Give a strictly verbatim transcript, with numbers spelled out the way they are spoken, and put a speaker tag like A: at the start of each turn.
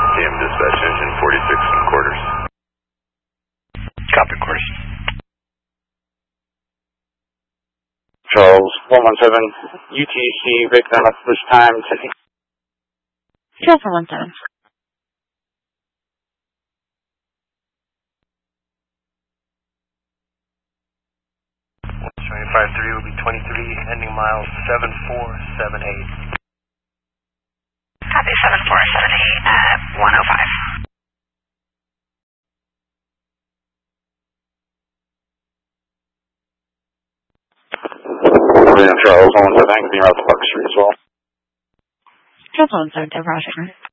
A: T M dispatch, engine forty-six and quarters.
B: Copy, quarters.
C: Charles, one one seven, U T C, victim at this time, taking.
D: Charles, one one seven.
B: Showing five three will be twenty-three, ending miles seven four seven eight.
E: Copy, seven four seven eight at one oh five.
C: Charles, one one seven, being out to Park Street as well.
D: Charles, one one seven, Roger.